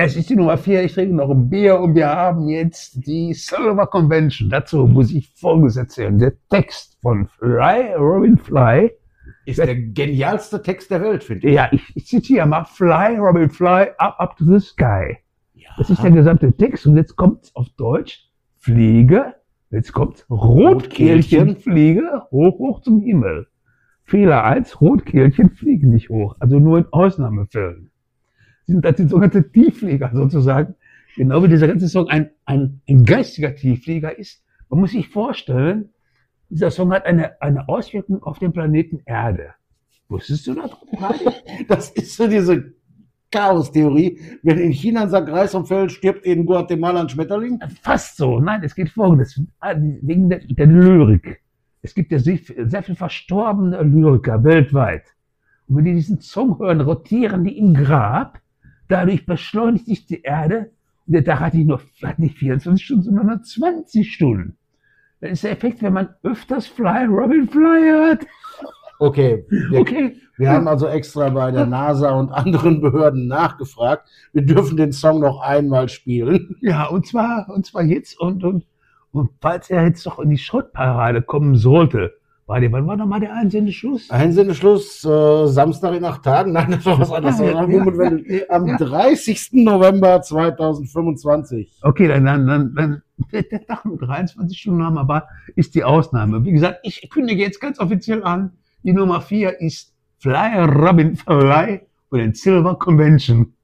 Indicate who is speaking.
Speaker 1: Es ist die Nummer 4, ich trinke noch ein Bier und wir haben jetzt die Silver Convention. Dazu muss ich Folgendes erzählen. Der Text von Fly, Robin Fly,
Speaker 2: ist der genialste Text der Welt, finde ich.
Speaker 1: Ja, ich zitiere mal, Fly, Robin Fly, up to the sky.
Speaker 2: Ja.
Speaker 1: Das ist der gesamte Text und jetzt kommt's auf Deutsch, Fliege, jetzt kommt's Rotkehlchen, Fliege, hoch zum Himmel. Fehler 1, Rotkehlchen fliegen nicht hoch, also nur in Ausnahmefällen. Das sind sogenannte Tiefflieger sozusagen, genau wie dieser ganze Song ein geistiger Tiefflieger ist. Man muss sich vorstellen, dieser Song hat eine Auswirkung auf den Planeten Erde. Wusstest du das?
Speaker 2: Das ist so diese Chaos-Theorie. Wenn in China ein Sack Reis umfällt, stirbt in Guatemala ein Schmetterling?
Speaker 1: Fast so. Nein, es geht Folgendes. Wegen der Lyrik. Es gibt ja sehr viel verstorbene Lyriker weltweit. Und wenn die diesen Song hören, rotieren die im Grab. Dadurch beschleunigt sich die Erde. Und der Tag hat nicht 24 Stunden, sondern nur 20 Stunden. Das ist der Effekt, wenn man öfters Fly, Robin Fly hört.
Speaker 2: Okay. Wir haben also extra bei der NASA und anderen Behörden nachgefragt. Wir dürfen den Song noch einmal spielen.
Speaker 1: Ja, und zwar jetzt und falls er jetzt doch in die Schrottparade kommen sollte. Wann war nochmal der Einsendeschluss?
Speaker 2: Einsendeschluss, Samstag in 8 Tagen? Nein, das war was anderes. Am 30. November 2025.
Speaker 1: Okay, dann der Tag mit 23 Stunden haben, aber ist die Ausnahme. Wie gesagt, ich kündige jetzt ganz offiziell an, die Nummer 4 ist Fly, Robin Fly und den Silver Convention.